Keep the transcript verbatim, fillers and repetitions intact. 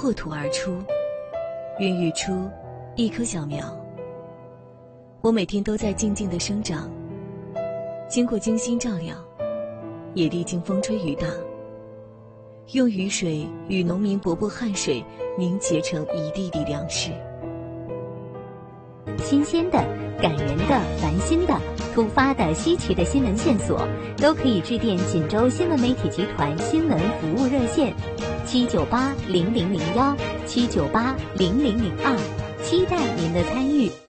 破土而出，孕育出一棵小苗。我每天都在静静地生长，经过精心照料，也历经风吹雨打，用雨水与农民伯伯汗水凝结成一粒粒粮食。 新鲜的、感人的、烦心的、突发的、稀奇的新闻线索，都可以致电锦州新闻媒体集团新闻服务热线七九八零零零幺七九八零零零二，期待您的参与。